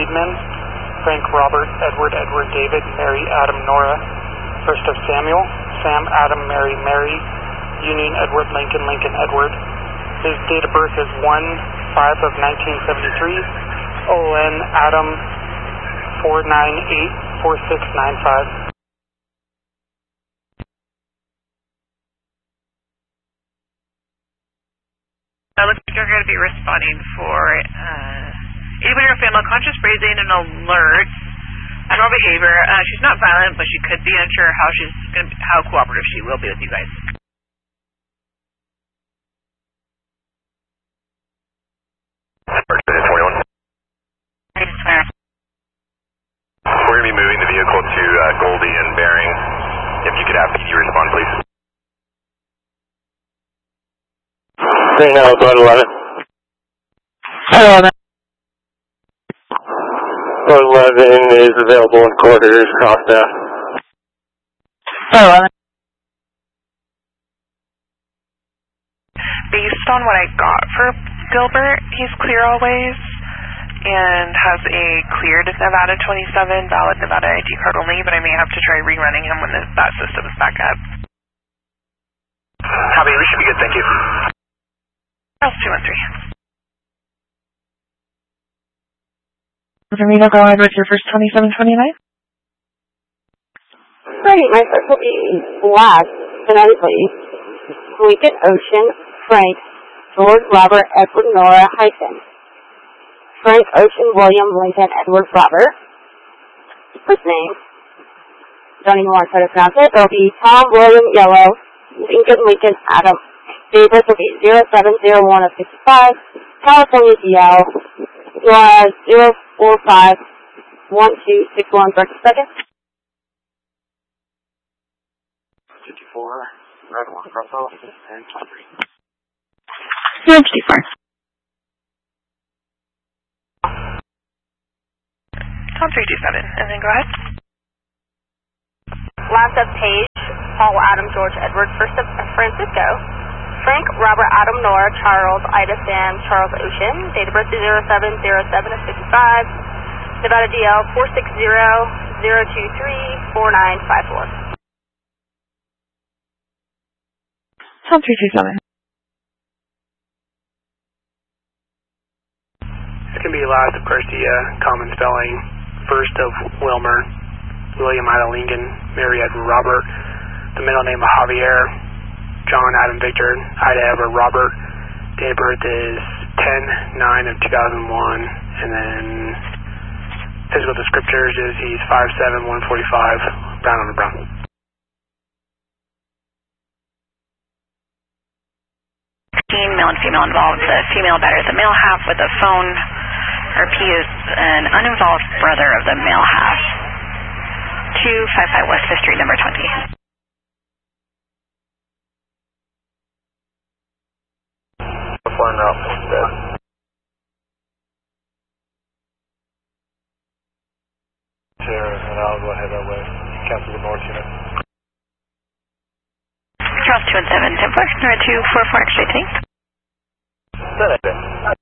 Freedman, Frank Robert Edward Edward David Mary Adam Nora, first of Samuel, Sam Adam Mary Mary, Union Edward Lincoln Lincoln Edward. His date of birth is 1/5 of 1973, ON Adam 4984695. Looks like you're going to be responding for anybody in her family conscious raising an alert, abnormal behavior. She's not violent, but she could be. Unsure how cooperative she will be with you guys. We're going to be moving the vehicle to Goldie and Bering. If you could have PD respond, please. Green Hill, 111. Hello, 111 is available in quarters, cross staff. hello. Based on what I got for Gilbert, he's clear always and has a cleared Nevada 27 valid Nevada ID card only, but I may have to try rerunning him when that system is back up. Copy, we should be good, thank you. Charles 213. Reno, go ahead with your first 2729. Right, my first will be black, phonetically. Lincoln Ocean, Frank, George Robert Edward Nora hyphen. Frank Ocean William Lincoln Edward Robert. First name. Don't even want to try to pronounce it. It'll be Tom William Yellow, Lincoln Lincoln Adam. Date will be 0701 of 55, California DL, URS 0451261, correct second. 54, red one, cross off, and country. 54. Tom 327, and then go ahead. Last of Page, Paul Adam George Edward Francisco. Frank Robert Adam Nora Charles Ida Sam Charles Ocean. Date of birth is 0707 of 55. Nevada DL 460-023-4954. Tom 327. It's going to be last of Garcia, common spelling, first of Wilmer, William Ida Lincoln, Mary Edward Robert, the middle name of Javier, John Adam Victor, Ida Edward Robert, date of birth is 10/9 of 2001, and then physical descriptors is he's 5'7", 145, brown on the brown. Male and female involved. The female better the male half with a phone. Her P is an uninvolved brother of the male half. 255 West 5th Street, number 20. Flying route instead. Here, and I'll go ahead that way. Cancel the north unit. Charles 217, 10 4, number 244 X-ray, thanks.